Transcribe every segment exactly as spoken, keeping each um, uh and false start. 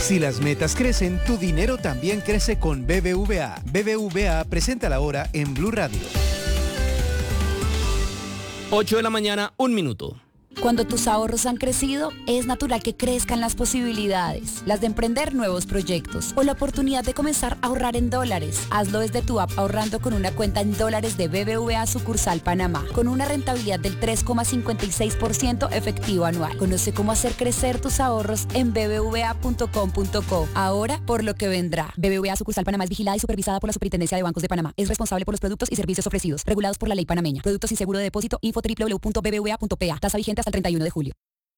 Si las metas crecen, tu dinero también crece con B B V A. B B V A presenta la hora en Blue Radio. ocho de la mañana, un minuto. Cuando tus ahorros han crecido, es natural que crezcan las posibilidades, las de emprender nuevos proyectos o la oportunidad de comenzar a ahorrar en dólares. Hazlo desde tu app ahorrando con una cuenta en dólares de B B V A sucursal Panamá, con una rentabilidad del tres coma cincuenta y seis por ciento efectivo anual. Conoce cómo hacer crecer tus ahorros en b b v a punto com punto co. Ahora por lo que vendrá. B B V A sucursal Panamá es vigilada y supervisada por la Superintendencia de Bancos de Panamá. Es responsable por los productos y servicios ofrecidos, regulados por la ley panameña. Productos sin seguro de depósito. Info doble u doble u doble u punto b b v a punto p a. Tasa vigente hasta el treinta y uno de julio.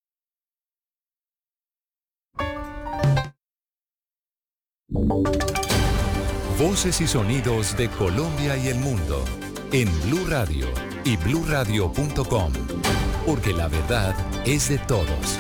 Voces y sonidos de Colombia y el mundo en Blue Radio y blue radio punto com, porque la verdad es de todos.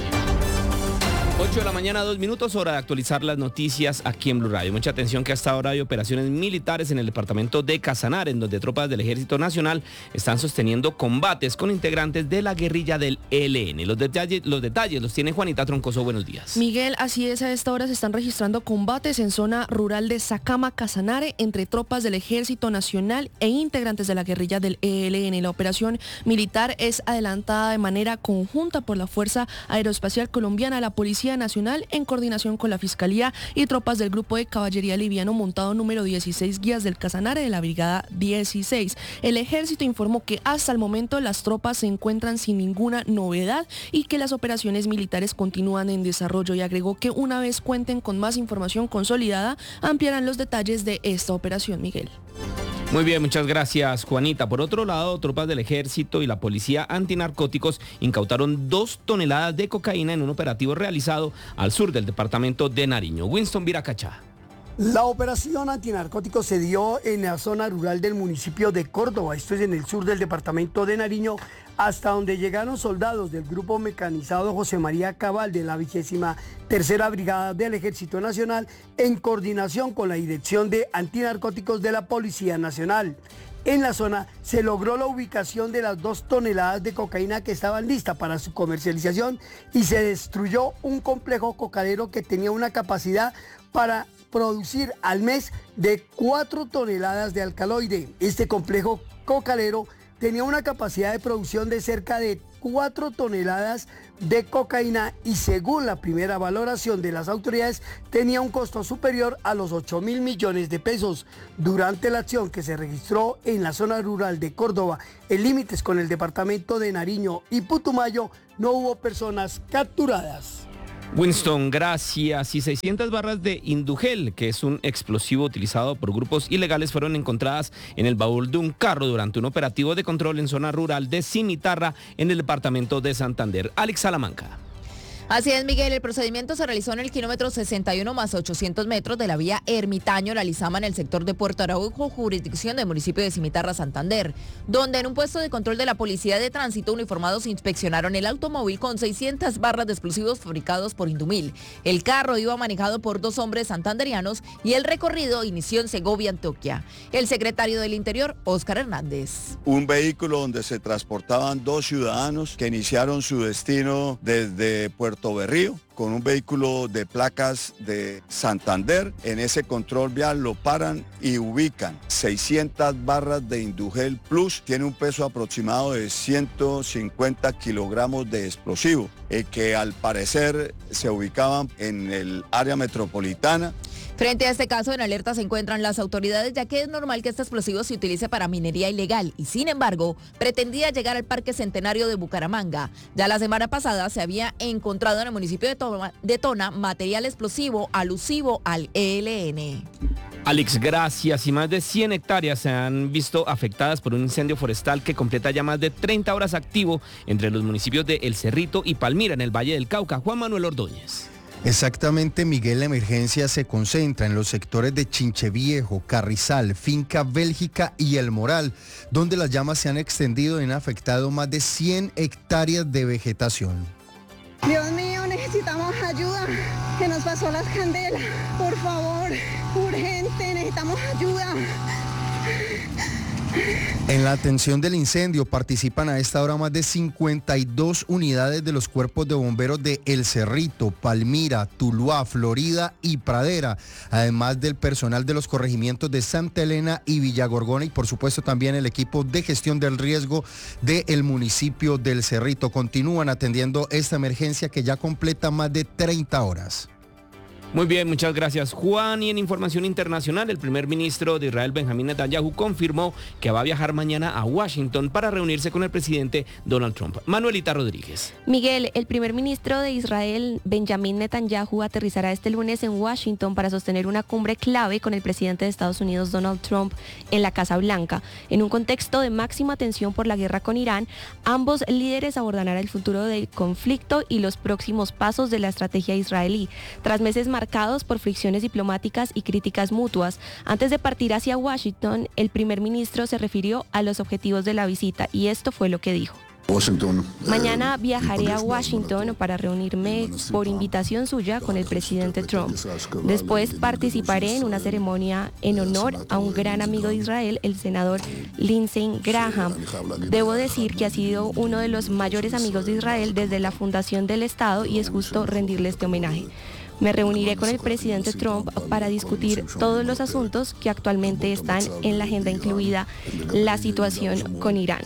ocho de la mañana, dos minutos, hora de actualizar las noticias aquí en Blue Radio. Mucha atención que hasta ahora hay operaciones militares en el departamento de Casanare, en donde tropas del Ejército Nacional están sosteniendo combates con integrantes de la guerrilla del E L N. Los detalles, los detalles los tiene Juanita Troncoso. Buenos días. Miguel, así es, a esta hora se están registrando combates en zona rural de Sacama, Casanare, entre tropas del Ejército Nacional e integrantes de la guerrilla del E L N. La operación militar es adelantada de manera conjunta por la Fuerza Aeroespacial Colombiana, la Policía Nacional, en coordinación con la Fiscalía y tropas del Grupo de Caballería Liviano Montado número dieciséis Guías del Casanare de la Brigada dieciséis. El Ejército informó que hasta el momento las tropas se encuentran sin ninguna novedad y que las operaciones militares continúan en desarrollo, y agregó que una vez cuenten con más información consolidada, ampliarán los detalles de esta operación. Miguel. Muy bien, muchas gracias, Juanita. Por otro lado, tropas del Ejército y la Policía Antinarcóticos incautaron dos toneladas de cocaína en un operativo realizado al sur del departamento de Nariño. Winston Viracachá. La operación antinarcóticos se dio en la zona rural del municipio de Córdoba, esto es en el sur del departamento de Nariño, hasta donde llegaron soldados del Grupo Mecanizado José María Cabal de la vigésima tercera Brigada del Ejército Nacional, en coordinación con la Dirección de Antinarcóticos de la Policía Nacional. En la zona se logró la ubicación de las dos toneladas de cocaína que estaban listas para su comercialización y se destruyó un complejo cocalero que tenía una capacidad para producir al mes de cuatro toneladas de alcaloide. Este complejo cocalero tenía una capacidad de producción de cerca de cuatro toneladas de cocaína y, según la primera valoración de las autoridades, tenía un costo superior a los ocho mil millones de pesos. Durante la acción que se registró en la zona rural de Córdoba, en límites con el departamento de Nariño y Putumayo, no hubo personas capturadas. Winston, gracias. Y seiscientas barras de Indugel, que es un explosivo utilizado por grupos ilegales, fueron encontradas en el baúl de un carro durante un operativo de control en zona rural de Cimitarra, en el departamento de Santander. Alex Salamanca. Así es, Miguel, el procedimiento se realizó en el kilómetro sesenta y uno más ochocientos metros de la vía Ermitaño-La Lizama, en el sector de Puerto Araujo, jurisdicción del municipio de Cimitarra, Santander, donde en un puesto de control de la Policía de Tránsito, uniformados inspeccionaron el automóvil con seiscientas barras de explosivos fabricados por Indumil. El carro iba manejado por dos hombres santanderianos y el recorrido inició en Segovia, Antioquia. El secretario del Interior, Óscar Hernández. Un vehículo donde se transportaban dos ciudadanos que iniciaron su destino desde Puerto Berrío, con un vehículo de placas de Santander. En ese control vial lo paran y ubican seiscientas barras de Indugel Plus. Tiene un peso aproximado de ciento cincuenta kilogramos de explosivo, eh, que al parecer se ubicaban en el área metropolitana. Frente a este caso, en alerta se encuentran las autoridades, ya que es normal que este explosivo se utilice para minería ilegal y, sin embargo, pretendía llegar al Parque Centenario de Bucaramanga. Ya la semana pasada se había encontrado en el municipio de Tona, de Tona material explosivo alusivo al E L N. Alex, gracias. Y más de cien hectáreas se han visto afectadas por un incendio forestal que completa ya más de treinta horas activo entre los municipios de El Cerrito y Palmira, en el Valle del Cauca. Juan Manuel Ordóñez. Exactamente, Miguel, la emergencia se concentra en los sectores de Chincheviejo, Carrizal, Finca Bélgica y El Moral, donde las llamas se han extendido y han afectado más de cien hectáreas de vegetación. Dios mío, necesitamos ayuda. Se nos pasó las candelas. Por favor, urgente, necesitamos ayuda. En la atención del incendio participan a esta hora más de cincuenta y dos unidades de los cuerpos de bomberos de El Cerrito, Palmira, Tuluá, Florida y Pradera, además del personal de los corregimientos de Santa Elena y Villagorgona y por supuesto también el equipo de gestión del riesgo del municipio del Cerrito. Continúan atendiendo esta emergencia que ya completa más de treinta horas. Muy bien, muchas gracias, Juan. Y en información internacional, el primer ministro de Israel, Benjamín Netanyahu, confirmó que va a viajar mañana a Washington para reunirse con el presidente Donald Trump. Manuelita Rodríguez. Miguel, el primer ministro de Israel, Benjamín Netanyahu, aterrizará este lunes en Washington para sostener una cumbre clave con el presidente de Estados Unidos, Donald Trump, en la Casa Blanca. En un contexto de máxima tensión por la guerra con Irán, ambos líderes abordarán el futuro del conflicto y los próximos pasos de la estrategia israelí. Tras meses marcados por fricciones diplomáticas y críticas mutuas. Antes de partir hacia Washington, el primer ministro se refirió a los objetivos de la visita y esto fue lo que dijo. Washington, Mañana eh, viajaré a Washington para reunirme por invitación suya con el presidente Trump. Después participaré en una ceremonia en honor a un gran amigo de Israel, el senador Lindsey Graham. Debo decir que ha sido uno de los mayores amigos de Israel desde la fundación del Estado y es justo rendirle este homenaje. Me reuniré con el presidente Trump para discutir todos los asuntos que actualmente están en la agenda, incluida la situación con Irán.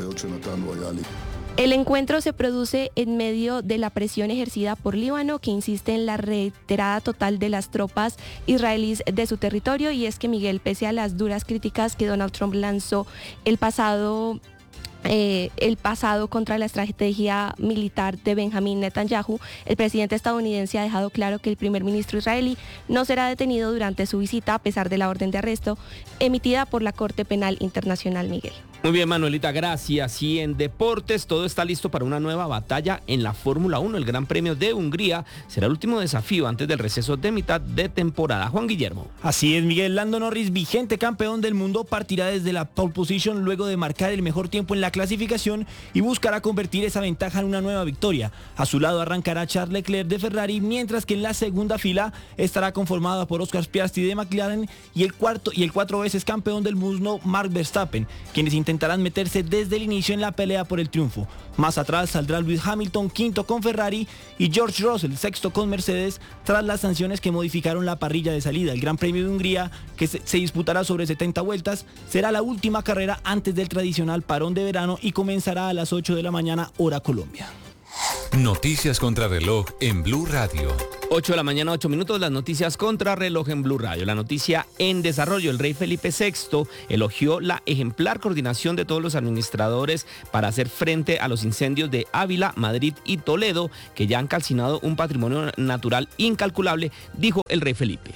El encuentro se produce en medio de la presión ejercida por Líbano, que insiste en la retirada total de las tropas israelíes de su territorio, y es que, Miguel, pese a las duras críticas que Donald Trump lanzó el pasado Eh, el pasado contra la estrategia militar de Benjamín Netanyahu, el presidente estadounidense ha dejado claro que el primer ministro israelí no será detenido durante su visita a pesar de la orden de arresto emitida por la Corte Penal Internacional, Miguel. Muy bien, Manuelita, gracias. Y en deportes, todo está listo para una nueva batalla en la Fórmula uno. El Gran Premio de Hungría será el último desafío antes del receso de mitad de temporada. Juan Guillermo. Así es, Miguel. Lando Norris, vigente campeón del mundo, partirá desde la pole position luego de marcar el mejor tiempo en la clasificación y buscará convertir esa ventaja en una nueva victoria. A su lado arrancará Charles Leclerc de Ferrari, mientras que en la segunda fila estará conformada por Oscar Piastri de McLaren y el cuarto y el cuatro veces campeón del mundo Max Verstappen, quienes intentarán meterse desde el inicio en la pelea por el triunfo. Más atrás saldrá Lewis Hamilton, quinto con Ferrari, y George Russell, sexto con Mercedes, tras las sanciones que modificaron la parrilla de salida. El Gran Premio de Hungría, que se, se disputará sobre setenta vueltas, será la última carrera antes del tradicional parón de verano y comenzará a las ocho de la mañana, hora Colombia. Noticias contra reloj en Blue Radio. ocho de la mañana, ocho minutos, las noticias contra reloj en Blue Radio. La noticia en desarrollo: el rey Felipe sexto elogió la ejemplar coordinación de todos los administradores para hacer frente a los incendios de Ávila, Madrid y Toledo, que ya han calcinado un patrimonio natural incalculable, dijo el rey Felipe.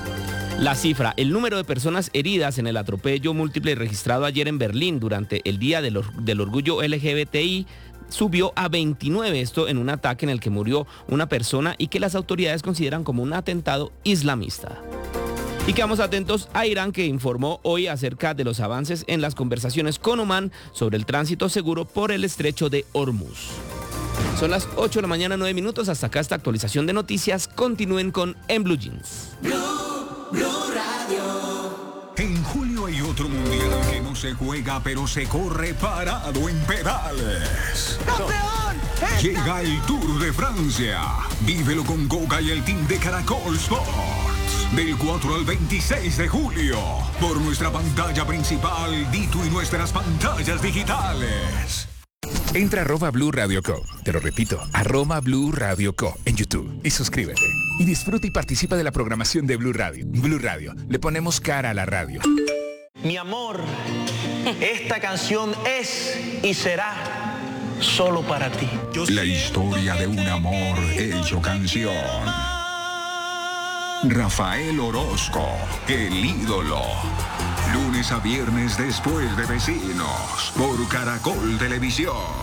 La cifra, el número de personas heridas en el atropello múltiple registrado ayer en Berlín durante el Día del, Or- del Orgullo L G B T I, subió a veintinueve, esto en un ataque en el que murió una persona y que las autoridades consideran como un atentado islamista. Y quedamos atentos a Irán, que informó hoy acerca de los avances en las conversaciones con Omán sobre el tránsito seguro por el estrecho de Hormuz. Son las ocho de la mañana, nueve minutos. Hasta acá esta actualización de noticias. Continúen con En Blue Jeans. Blue, Blue Radio. En julio hay otro mundial que no se juega, pero se corre parado en pedales. ¡Campeón! Llega el Tour de Francia. Vívelo con Goga y el team de Caracol Sports. Del cuatro al veintiséis de julio. Por nuestra pantalla principal, Dito, y nuestras pantallas digitales. Entra a arroba Blue Radio Co. Te lo repito, arroba Blue Radio Co. en YouTube y suscríbete. Y disfruta y participa de la programación de Blue Radio. Blue Radio, le ponemos cara a la radio. Mi amor, esta canción es y será solo para ti. La historia de un amor hecho canción. Rafael Orozco, el ídolo. Lunes a viernes después de Vecinos, por Caracol Televisión.